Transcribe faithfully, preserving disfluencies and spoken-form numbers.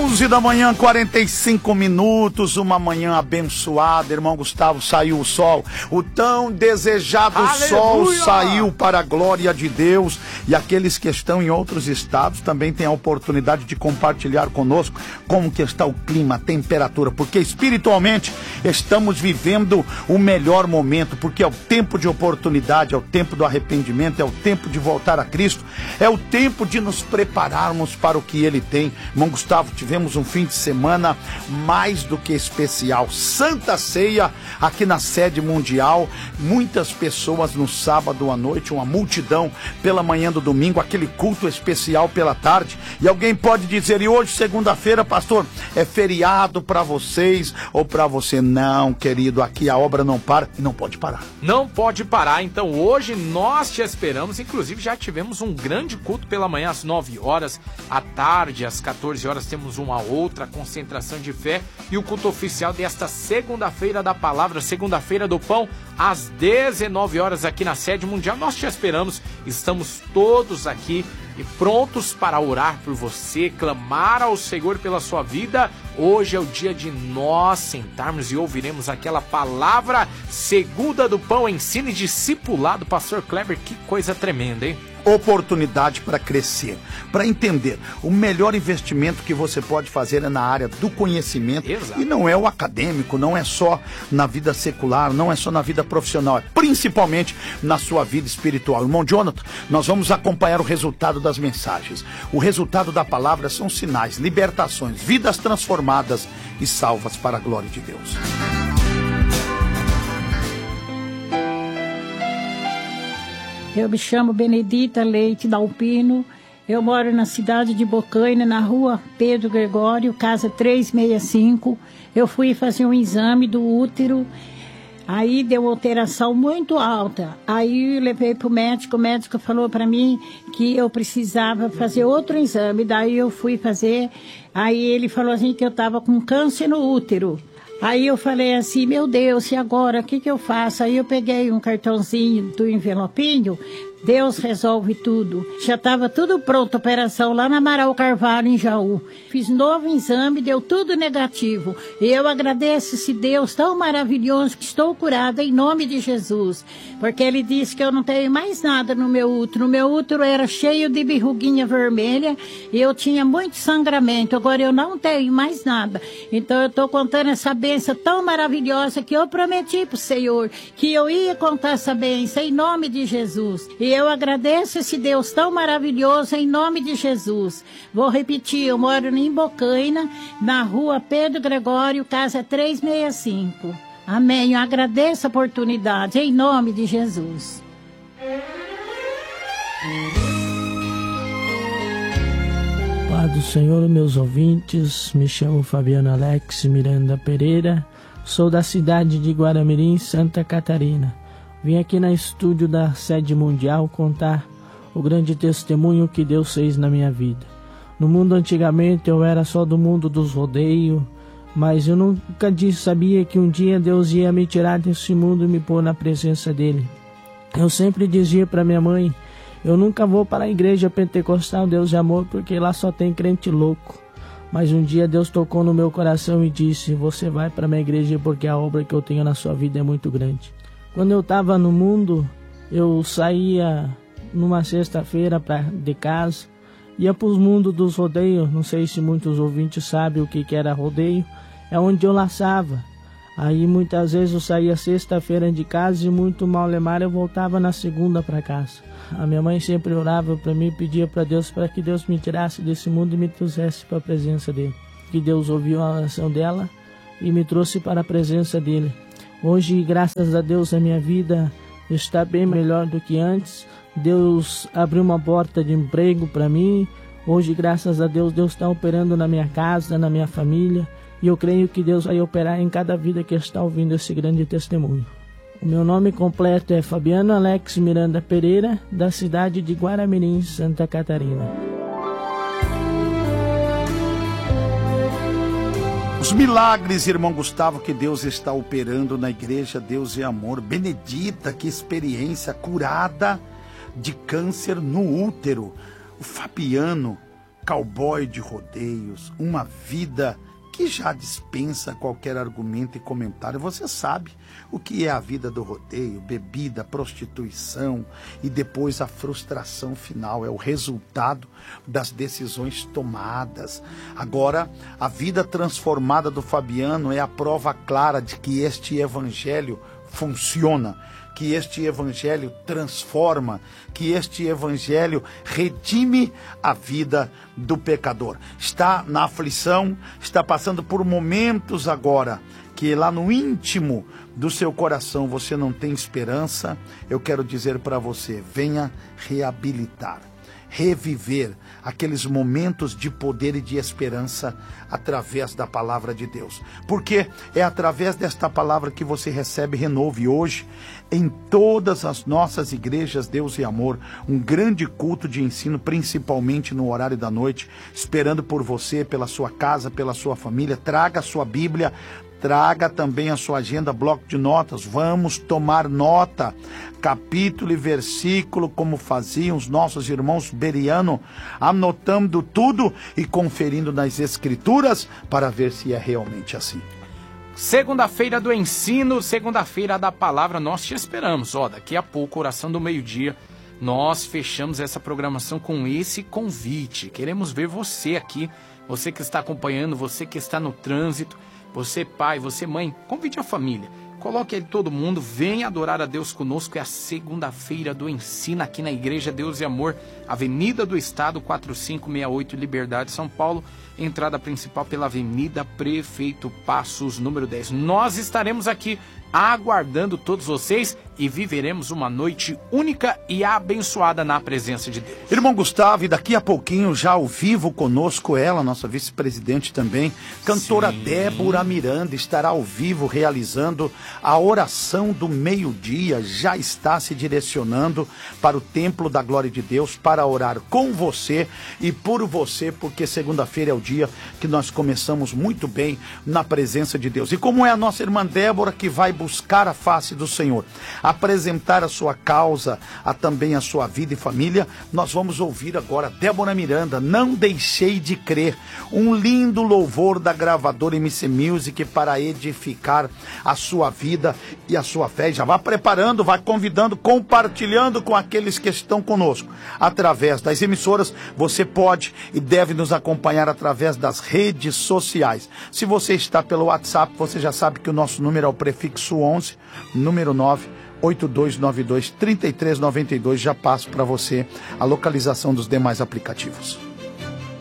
onze da manhã, quarenta e cinco minutos, uma manhã abençoada, irmão Gustavo, saiu o sol, o tão desejado Aleluia! Sol saiu para a glória de Deus, e aqueles que estão em outros estados também têm a oportunidade de compartilhar conosco como que está o clima, a temperatura, porque espiritualmente estamos vivendo o melhor momento, porque é o tempo de oportunidade, é o tempo do arrependimento, é o tempo de voltar a Cristo, é o tempo de nos prepararmos para o que Ele tem. Irmão Gustavo, tivemos um fim de semana mais do que especial, Santa Ceia aqui na sede mundial, muitas pessoas no sábado à noite, uma multidão pela manhã do domingo, aquele culto especial pela tarde, e alguém pode dizer, e hoje segunda-feira, pastor, é feriado para vocês ou para você? Não, querido, aqui a obra não para e não pode parar. Não pode parar, então hoje nós te esperamos, inclusive já tivemos um grande culto pela manhã às nove horas, à tarde às quatorze horas temos uma outra concentração de fé e o culto oficial desta segunda-feira da palavra, segunda-feira do pão, às dezenove horas aqui na sede mundial. Nós te esperamos, estamos todos aqui e prontos para orar por você, clamar ao Senhor pela sua vida. Hoje é o dia de nós sentarmos e ouviremos aquela palavra segunda do pão, ensino e discipulado, pastor Kleber, que coisa tremenda, hein? Oportunidade para crescer, para entender. O melhor investimento que você pode fazer é na área do conhecimento. Exato. E não é o acadêmico, não é só na vida secular, não é só na vida profissional, é principalmente na sua vida espiritual. Irmão Jonathan, nós vamos acompanhar o resultado das mensagens. O resultado da palavra são sinais, libertações, vidas transformadas e salvas para a glória de Deus. Eu me chamo Benedita Leite Dalpino, eu moro na cidade de Bocaina, na rua Pedro Gregório, casa trezentos e sessenta e cinco. Eu fui fazer um exame do útero, aí deu uma alteração muito alta. Aí eu levei para o médico, o médico falou para mim que eu precisava fazer outro exame. Daí eu fui fazer, aí ele falou assim que eu estava com câncer no útero. Aí eu falei assim, meu Deus, e agora, o que que eu faço? Aí eu peguei um cartãozinho do envelopinho, Deus resolve tudo. Já estava tudo pronto, a operação lá na Amaral Carvalho, em Jaú. Fiz novo exame, deu tudo negativo. E eu agradeço esse Deus tão maravilhoso que estou curada em nome de Jesus. Porque Ele disse que eu não tenho mais nada no meu útero. O meu útero era cheio de verruguinha vermelha e eu tinha muito sangramento. Agora eu não tenho mais nada. Então eu estou contando essa bênção tão maravilhosa que eu prometi para o Senhor que eu ia contar essa bênção em nome de Jesus. E eu agradeço esse Deus tão maravilhoso em nome de Jesus. Vou repetir, eu moro em Bocaina, na rua Pedro Gregório, casa trezentos e sessenta e cinco. Amém. Eu agradeço a oportunidade em nome de Jesus. Paz do Senhor, meus ouvintes, me chamo Fabiano Alex Miranda Pereira, sou da cidade de Guaramirim, Santa Catarina. Vim aqui na estúdio da Sede Mundial contar o grande testemunho que Deus fez na minha vida. No mundo antigamente eu era só do mundo dos rodeios, mas eu nunca disse, sabia que um dia Deus ia me tirar desse mundo e me pôr na presença dele. Eu sempre dizia para minha mãe, eu nunca vou para a igreja pentecostal Deus de Amor, porque lá só tem crente louco. Mas um dia Deus tocou no meu coração e disse, você vai para a minha igreja porque a obra que eu tenho na sua vida é muito grande. Quando eu estava no mundo, eu saía numa sexta-feira pra, de casa, ia para os mundos dos rodeios, não sei se muitos ouvintes sabem o que, que era rodeio, é onde eu laçava. Aí muitas vezes eu saía sexta-feira de casa e muito mal lemar eu voltava na segunda para casa. A minha mãe sempre orava para mim e pedia para Deus para que Deus me tirasse desse mundo e me trouxesse para a presença dele. Que Deus ouviu a oração dela e me trouxe para a presença dele. Hoje, graças a Deus, a minha vida está bem melhor do que antes. Deus abriu uma porta de emprego para mim. Hoje, graças a Deus, Deus está operando na minha casa, na minha família. E eu creio que Deus vai operar em cada vida que está ouvindo esse grande testemunho. O meu nome completo é Fabiano Alex Miranda Pereira, da cidade de Guaramirim, Santa Catarina. Os milagres, irmão Gustavo, que Deus está operando na igreja Deus é Amor. Benedita, que experiência, curada de câncer no útero. O Fabiano, cowboy de rodeios, uma vida que já dispensa qualquer argumento e comentário. Você sabe o que é a vida do rodeio: bebida, prostituição e depois a frustração final. É o resultado das decisões tomadas. Agora, a vida transformada do Fabiano é a prova clara de que este evangelho funciona, que este evangelho transforma, que este evangelho redime a vida do pecador. Está na aflição, está passando por momentos agora que lá no íntimo do seu coração você não tem esperança. Eu quero dizer para você: venha reabilitar, reviver aqueles momentos de poder e de esperança através da palavra de Deus, porque é através desta palavra que você recebe renovo. E hoje, em todas as nossas igrejas Deus e Amor, um grande culto de ensino, principalmente no horário da noite, esperando por você, pela sua casa, pela sua família. Traga a sua Bíblia, traga também a sua agenda, bloco de notas. Vamos tomar nota, capítulo e versículo, como faziam os nossos irmãos beriano, anotando tudo e conferindo nas escrituras para ver se é realmente assim. Segunda-feira do ensino, segunda-feira da palavra, nós te esperamos. Ó, daqui a pouco, oração do meio-dia, nós fechamos essa programação com esse convite. Queremos ver você aqui, você que está acompanhando, você que está no trânsito, você pai, você mãe, convide a família. Coloque aí todo mundo, venha adorar a Deus conosco. É a segunda-feira do ensino aqui na Igreja Deus e Amor, Avenida do Estado, quatro cinco seis oito, Liberdade, São Paulo. Entrada principal pela Avenida Prefeito Passos, número dez. Nós estaremos aqui aguardando todos vocês e viveremos uma noite única e abençoada na presença de Deus. Irmão Gustavo, e daqui a pouquinho já ao vivo conosco ela, nossa vice-presidente também, cantora Sim. Débora Miranda, estará ao vivo realizando a oração do meio-dia. Já está se direcionando para o templo da glória de Deus para orar com você e por você, porque segunda-feira é o dia que nós começamos muito bem na presença de Deus. E como é a nossa irmã Débora que vai buscar a face do Senhor, apresentar a sua causa, a também a sua vida e família, nós vamos ouvir agora Débora Miranda, Não Deixei de Crer, um lindo louvor da gravadora M C Music para edificar a sua vida e a sua fé. Já vá preparando, vai convidando, compartilhando com aqueles que estão conosco. Através das emissoras, você pode e deve nos acompanhar através das redes sociais. Se você está pelo WhatsApp, você já sabe que o nosso número é o prefixo onze, número nove oito dois nove dois, três três nove dois. Já passo para você a localização dos demais aplicativos.